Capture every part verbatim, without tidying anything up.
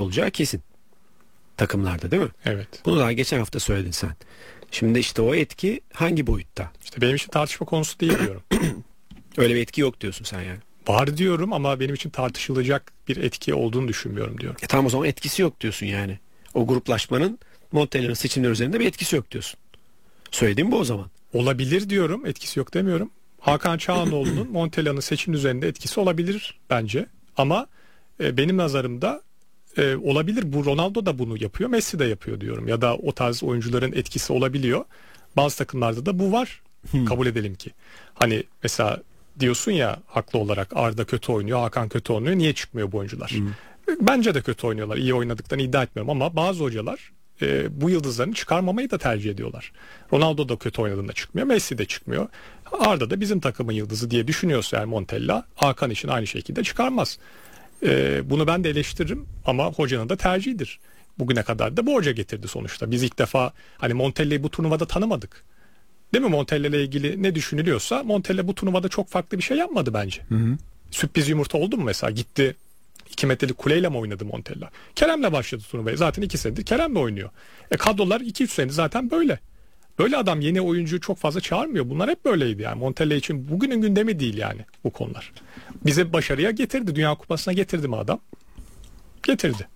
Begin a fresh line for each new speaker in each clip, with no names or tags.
olacağı kesin. Takımlarda değil mi?
Evet.
Bunu daha geçen hafta söyledin sen. Şimdi işte o etki hangi boyutta?
İşte benim için tartışma konusu değil diyorum.
Öyle bir etki yok diyorsun sen yani.
Var diyorum ama benim için tartışılacak bir etki olduğunu düşünmüyorum diyorum.
E tamam, o zaman etkisi yok diyorsun yani. O gruplaşmanın Montella'nın seçimleri üzerinde bir etkisi yok diyorsun. Söylediğim bu o zaman.
Olabilir diyorum, etkisi yok demiyorum. Hakan Çağanoğlu'nun Montella'nın seçim üzerinde etkisi olabilir bence. Ama e, benim nazarımda e, olabilir. Bu Ronaldo da bunu yapıyor, Messi de yapıyor diyorum. Ya da o tarz oyuncuların etkisi olabiliyor. Bazı takımlarda da bu var. Hmm. Kabul edelim ki. Hani mesela diyorsun ya haklı olarak Arda kötü oynuyor, Hakan kötü oynuyor. Niye çıkmıyor bu oyuncular? Hmm. Bence de kötü oynuyorlar. İyi oynadıklarını iddia etmiyorum ama bazı hocalar e, bu yıldızlarını çıkarmamayı da tercih ediyorlar. Ronaldo da kötü oynadığında çıkmıyor. Messi de çıkmıyor. Arda da bizim takımın yıldızı diye düşünüyorsa eğer Montella, Hakan için aynı şekilde çıkarmaz. E, bunu ben de eleştiririm ama hocanın da tercihidir. Bugüne kadar da bu hoca getirdi sonuçta. Biz ilk defa hani Montella'yı bu turnuvada tanımadık. Değil mi? Montella ile ilgili ne düşünülüyorsa Montella bu turnuvada çok farklı bir şey yapmadı bence. Hı hı. Sürpriz yumurta oldu mu mesela? Gitti iki metrelik kuleyle mi oynadı Montella? Kerem'le başladı turnuvayı. Zaten iki senedir Kerem'le oynuyor. E kadrolar iki üç senedir zaten böyle. Böyle adam yeni oyuncu çok fazla çağırmıyor. Bunlar hep böyleydi yani. Montella için bugünün gündemi değil yani bu konular. Bize başarıya getirdi. Dünya Kupası'na getirdi mi adam? Getirdi.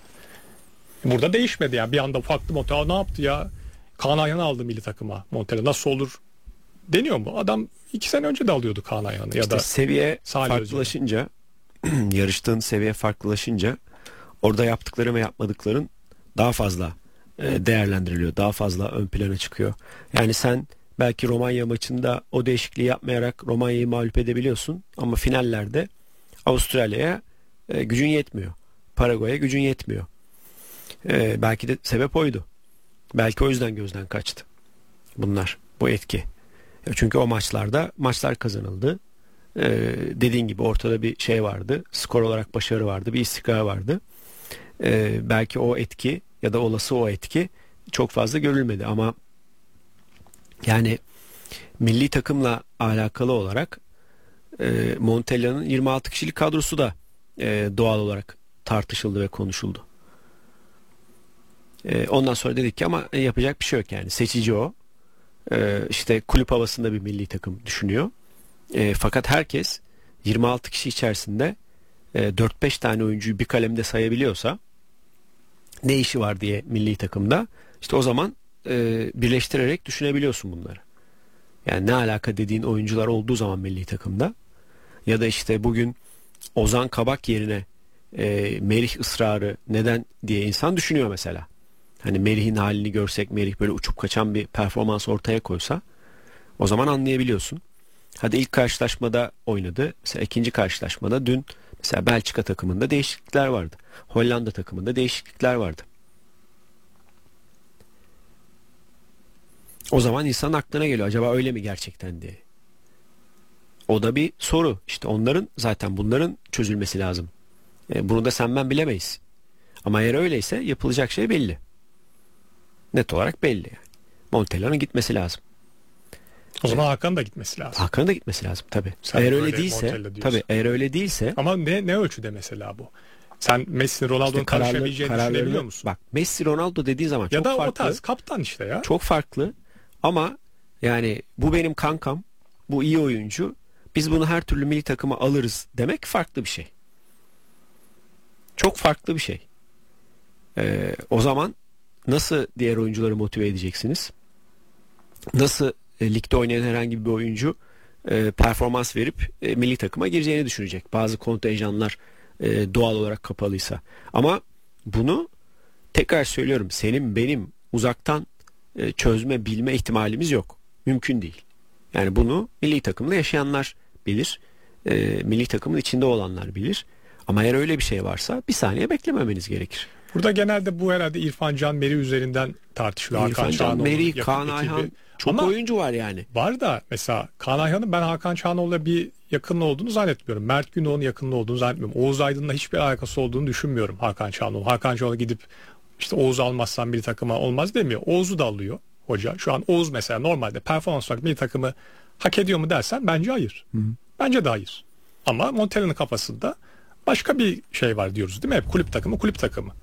Burada değişmedi yani. Bir anda farklı Montella ne yaptı ya? Kaan Ayhan'ı aldı milli takıma Montella. Nasıl olur deniyor mu? Adam iki sene önce de alıyordu Kaan Ayhan'ı.
İşte
ya da
seviye farklılaşınca, yarıştığın seviye farklılaşınca orada yaptıkları ve yapmadıkların daha fazla e, değerlendiriliyor. Daha fazla ön plana çıkıyor. Yani sen belki Romanya maçında o değişikliği yapmayarak Romanya'yı mağlup edebiliyorsun ama finallerde Avustralya'ya e, gücün yetmiyor. Paraguay'a gücün yetmiyor. E, belki de sebep oydu. Belki o yüzden gözden kaçtı bunlar, bu etki. Çünkü o maçlarda maçlar kazanıldı. Ee, dediğin gibi ortada bir şey vardı. Skor olarak başarı vardı. Bir istikrar vardı. Ee, belki o etki ya da olası o etki çok fazla görülmedi ama yani milli takımla alakalı olarak e, Montella'nın yirmi altı kişilik kadrosu da e, doğal olarak tartışıldı ve konuşuldu. E, ondan sonra dedik ki ama yapacak bir şey yok yani. Seçici o. E, işte kulüp havasında bir milli takım düşünüyor. E, fakat herkes yirmi altı kişi içerisinde e, dört beş tane oyuncuyu bir kalemde sayabiliyorsa ne işi var diye milli takımda, işte o zaman e, birleştirerek düşünebiliyorsun bunları. Yani ne alaka dediğin oyuncular olduğu zaman milli takımda, ya da işte bugün Ozan Kabak yerine e, Merih ısrarı neden diye insan düşünüyor mesela. Hani Merih'in halini görsek, Merih böyle uçup kaçan bir performans ortaya koysa o zaman anlayabiliyorsun. Hadi ilk karşılaşmada oynadı. Mesela ikinci karşılaşmada dün mesela Belçika takımında değişiklikler vardı. Hollanda takımında değişiklikler vardı. O zaman insan aklına geliyor. Acaba öyle mi gerçekten diye. O da bir soru. İşte onların, zaten bunların çözülmesi lazım. E, bunu da sen ben bilemeyiz. Ama eğer öyleyse yapılacak şey belli. Net olarak belli yani. Montella'nın gitmesi lazım.
O zaman Hakan'ın da gitmesi lazım.
Hakan'ın da gitmesi lazım tabii.
Sen
eğer öyle değilse, tabii eğer öyle değilse.
Ama ne ne ölçüde mesela bu? Sen Messi, Ronaldo'nun işte karışabileceğini düşünebiliyor musun?
Bak, Messi, Ronaldo dediğin zaman
ya
çok
da
farklı.
O tarz kaptan işte ya.
Çok farklı ama yani bu benim kankam, bu iyi oyuncu, biz bunu her türlü milli takıma alırız demek farklı bir şey. Çok farklı bir şey. Ee, o zaman nasıl diğer oyuncuları motive edeceksiniz? Nasıl e, ligde oynayan herhangi bir oyuncu e, performans verip e, milli takıma gireceğini düşünecek? Bazı kontenjanlar e, doğal olarak kapalıysa. Ama bunu tekrar söylüyorum, senin benim uzaktan e, çözme bilme ihtimalimiz yok. Mümkün değil. Yani bunu milli takımda yaşayanlar bilir. E, milli takımın içinde olanlar bilir. Ama eğer öyle bir şey varsa bir saniye beklememeniz gerekir.
Burada genelde bu herhalde İrfan Can Meri üzerinden tartışılıyor.
İrfan Can Meri, Kaan Ayhan, çok ama oyuncu var yani.
Var da mesela Kaan Ayhan'ın ben Hakan Çağanoğlu'yla bir yakınlığı olduğunu zannetmiyorum. Mert Gündoğan'ın yakınlığı olduğunu zannetmiyorum. Oğuz Aydın'la hiçbir alakası olduğunu düşünmüyorum Hakan Çağanoğlu. Hakan Çağanoğlu gidip işte Oğuz'u almazsan bir takıma olmaz demiyor. Oğuz'u da alıyor hoca. Şu an Oğuz mesela normalde performans olarak bir takımı hak ediyor mu dersen bence hayır. Hı hı. Bence de hayır. Ama Montella'nın kafasında başka bir şey var diyoruz değil mi? Hep kulüp takımı kulüp takımı.